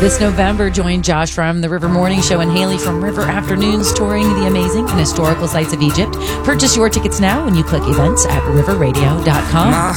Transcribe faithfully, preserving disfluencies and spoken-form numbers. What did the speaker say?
This November, join Josh from the River Morning Show and Haley from River Afternoons touring the amazing and historical sites of Egypt. Purchase your tickets now when you click events at river radio dot com.